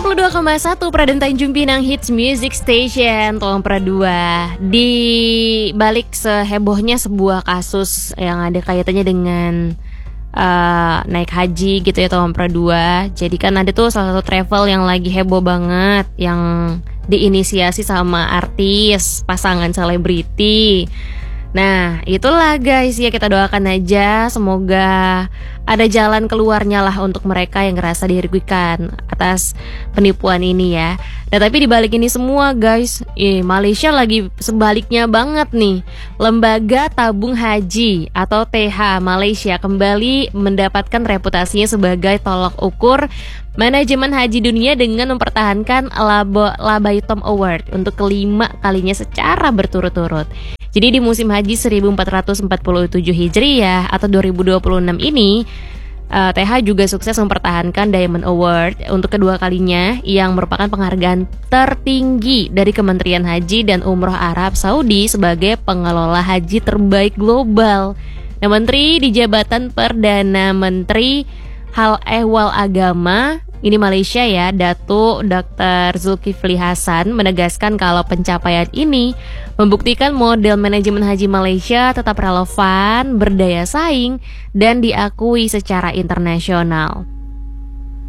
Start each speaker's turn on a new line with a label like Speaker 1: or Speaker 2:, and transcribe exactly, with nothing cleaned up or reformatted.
Speaker 1: puluh dua koma satu Praden Tanjung Pinang Hits Music Station Tomra dua. Di balik sehebohnya sebuah kasus yang ada kaitannya dengan uh, naik haji gitu ya Tomra dua. Jadi kan ada tuh salah satu travel yang lagi heboh banget, yang diinisiasi sama artis, pasangan selebriti. Nah itulah guys ya, kita doakan aja semoga ada jalan keluarnya lah untuk mereka yang ngerasa dirugikan atas penipuan ini ya. Nah tapi dibalik ini semua guys, eh, Malaysia lagi sebaliknya banget nih. Lembaga Tabung Haji atau T H Malaysia kembali mendapatkan reputasinya sebagai tolak ukur manajemen haji dunia dengan mempertahankan Labo, Labaitom Award untuk kelima kalinya secara berturut-turut. Jadi di musim haji seribu empat ratus empat puluh tujuh Hijriah atau dua ribu dua puluh enam ini, uh, T H juga sukses mempertahankan Diamond Award untuk kedua kalinya, yang merupakan penghargaan tertinggi dari Kementerian Haji dan Umroh Arab Saudi sebagai pengelola haji terbaik global. Nah, Menteri di Jabatan Perdana Menteri Hal Ehwal Agama ini Malaysia ya, Datuk Doktor Zulkifli Hasan menegaskan kalau pencapaian ini membuktikan model manajemen haji Malaysia tetap relevan, berdaya saing, dan diakui secara internasional.